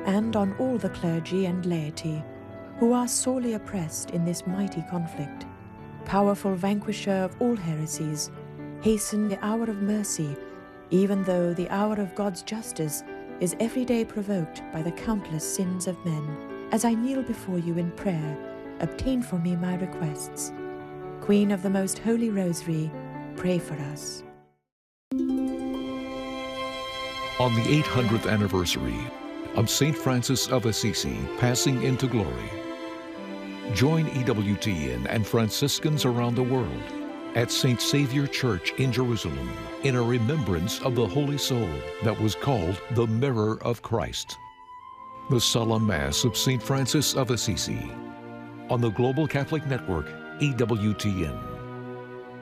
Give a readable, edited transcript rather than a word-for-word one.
and on all the clergy and laity who are sorely oppressed in this mighty conflict. Powerful vanquisher of all heresies, hasten the hour of mercy, even though the hour of God's justice is every day provoked by the countless sins of men. As I kneel before you in prayer, obtain for me my requests. Queen of the Most Holy Rosary, pray for us. On the 800th anniversary of St. Francis of Assisi passing into glory, join EWTN and Franciscans around the world at St. Saviour Church in Jerusalem in a remembrance of the Holy Soul that was called the Mirror of Christ. The Solemn Mass of St. Francis of Assisi on the Global Catholic Network, EWTN.